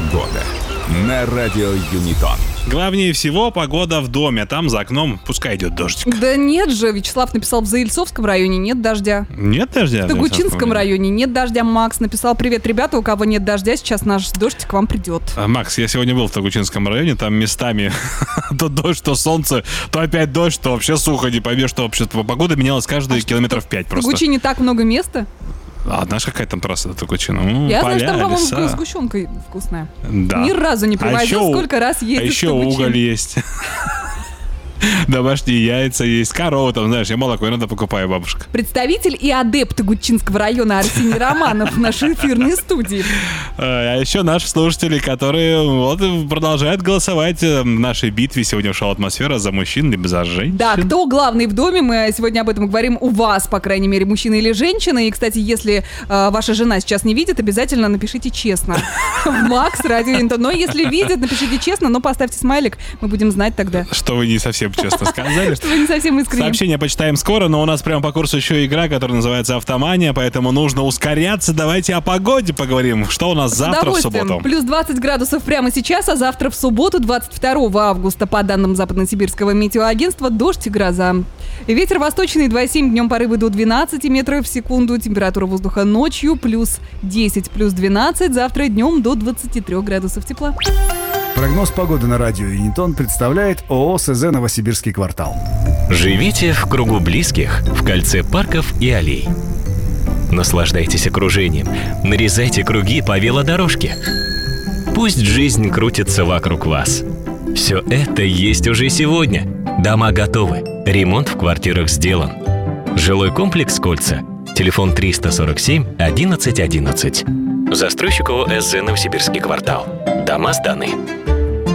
Погода на радио Юнитон. Главнее всего погода в доме. Там за окном пускай идет дождик. Да нет же, Вячеслав написал, в Заильцовском районе нет дождя. Нет дождя? В Тогучинском районе нет дождя. Макс написал: привет, ребята, у кого нет дождя, сейчас наш дождь к вам придет. Макс, я сегодня был в Тогучинском районе, там местами то дождь, то солнце, то опять дождь, то вообще сухо, не поймешь, что вообще погода менялась каждые километров 5 просто. В Тогучине так много места. А знаешь, какая там трасса до Тогучина? Я поля, знаю, что там, по-моему, леса. сгущенка вкусная. Да. Ни разу не привозил, сколько раз ездит А еще уголь есть. Домашние яйца есть, корова там, знаешь, я молоко иногда покупаю, бабушка. Представитель и адепт Тогучинского района Арсений Романов в нашей эфирной студии. А еще наши слушатели, которые вот продолжают голосовать в нашей битве. Сегодня ушла атмосфера за мужчин либо за женщин. Да, кто главный в доме, мы сегодня об этом говорим у вас, по крайней мере, мужчина или женщина. И, кстати, если ваша жена сейчас не видит, обязательно напишите честно. Макс, радио Юнитон. Но если видит, напишите честно, но поставьте смайлик, мы будем знать тогда. Что вы не совсем честно сказали. Что вы не совсем искренне. Сообщение почитаем скоро, но у нас прямо по курсу еще игра, которая называется «Автомания», поэтому нужно ускоряться. Давайте о погоде поговорим. Что у нас завтра в субботу? Плюс 20 градусов прямо сейчас, а завтра в субботу, 22 августа, по данным Западно-Сибирского метеоагентства, дождь и гроза. Ветер восточный 2,7, днем порывы до 12 метров в секунду. Температура воздуха ночью плюс 10, плюс 12. Завтра днем до 23 градусов тепла. Прогноз погоды на радио Юнитон представляет ООО СЗ «Новосибирский квартал». Живите в кругу близких, в кольце парков и аллей. Наслаждайтесь окружением, нарезайте круги по велодорожке. Пусть жизнь крутится вокруг вас. Все это есть уже сегодня. Дома готовы, ремонт в квартирах сделан. Жилой комплекс «Кольца». Телефон 347 11 11. Застройщик ООО СЗ «Новосибирский квартал». Дома сданы.